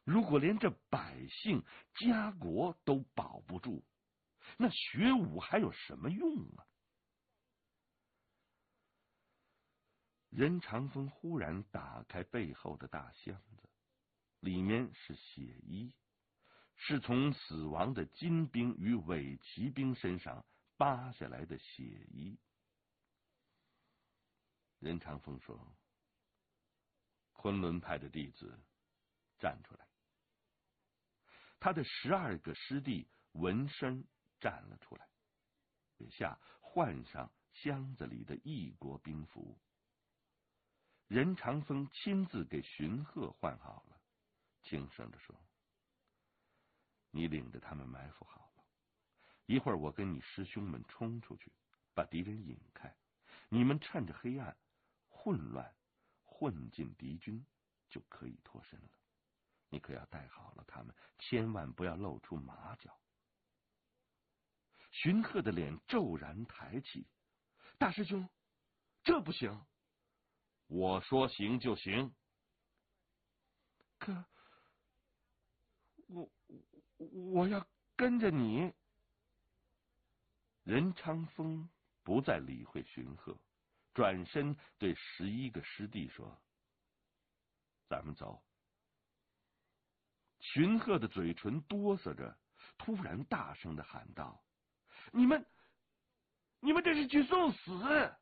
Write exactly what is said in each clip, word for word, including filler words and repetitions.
如果连这百姓家国都保不住，那学武还有什么用啊？任长风忽然打开背后的大箱子，里面是血衣，是从死亡的金兵与伪骑兵身上扒下来的血衣。任长风说：“昆仑派的弟子站出来。”他的十二个师弟闻声站了出来，下换上箱子里的异国兵符。任长风亲自给荀鹤换好了，轻声地说：“你领着他们埋伏好了，一会儿我跟你师兄们冲出去，把敌人引开，你们趁着黑暗混乱混进敌军，就可以脱身了。你可要带好了他们，千万不要露出马脚。”荀鹤的脸骤然抬起：“大师兄，这不行。”“我说行就行。”“可我我要跟着你。”任长风不再理会荀鹤，转身对十一个师弟说：“咱们走。”荀鹤的嘴唇哆嗦着，突然大声的喊道：“你们，你们这是去送死！”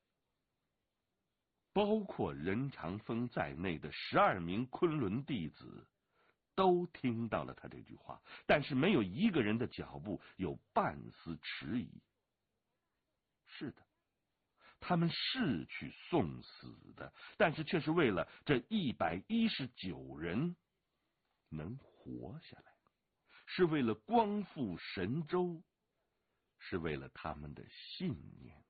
包括任长风在内的十二名昆仑弟子都听到了他这句话，但是没有一个人的脚步有半丝迟疑。是的，他们是去送死的，但是却是为了这一百一十九人能活下来，是为了光复神州，是为了他们的信念。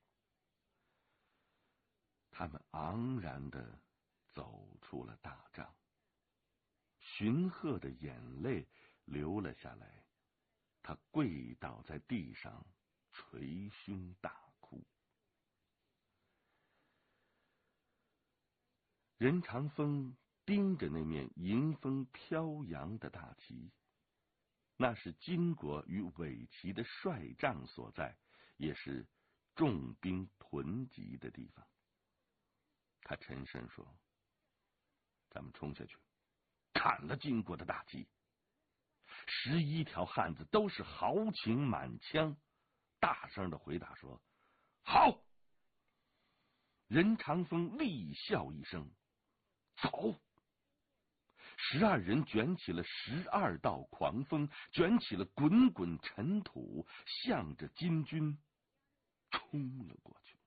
他们昂然的走出了大帐，荀鹤的眼泪流了下来，他跪倒在地上，捶胸大哭。任长风盯着那面迎风飘扬的大旗，那是金国与伪齐的帅帐所在，也是重兵囤积的地方。他沉声说：“咱们冲下去，砍了金国的大旗。”十一条汉子都是豪情满腔，大声的回答说：“好！”任长风厉笑一声：“走！”十二人卷起了十二道狂风，卷起了滚滚尘土，向着金军冲了过去。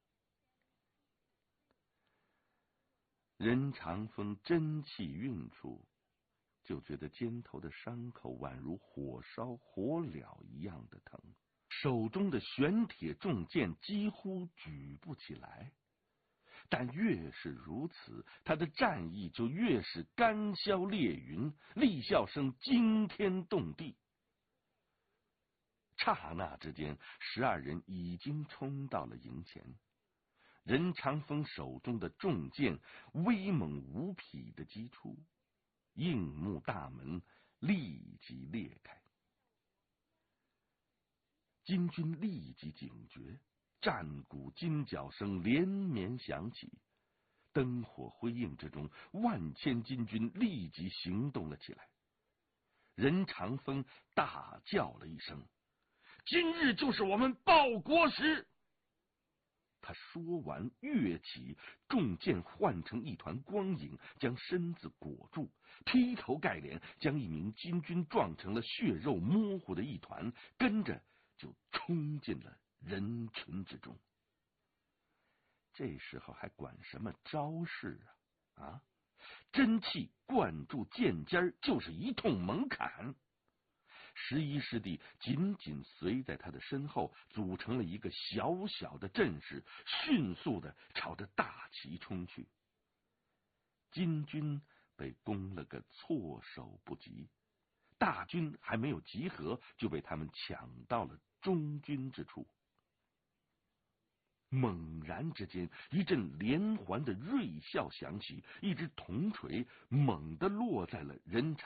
任长风真气运出，就觉得肩头的伤口宛如火烧火燎一样的疼，手中的玄铁重剑几乎举不起来。但越是如此，他的战意就越是干霄裂云，厉笑声惊天动地。刹那之间，十二人已经冲到了营前。任长风手中的重剑威猛无匹的击出，硬木大门立即裂开。金军立即警觉，战鼓金角声连绵响起，灯火辉映之中，万千金军立即行动了起来。任长风大叫了一声：“今日就是我们报国时！”他说完跃起，重剑换成一团光影，将身子裹住，劈头盖脸将一名金军撞成了血肉模糊的一团，跟着就冲进了人群之中。这时候还管什么招式啊？啊！真气灌注剑尖，就是一通猛砍。十一师弟紧紧随在他的身后，组成了一个小小的阵势，迅速的朝着大旗冲去。金军被攻了个措手不及，大军还没有集合，就被他们抢到了中军之处。猛然之间，一阵连环的锐啸响起，一只铜锤猛地落在了任长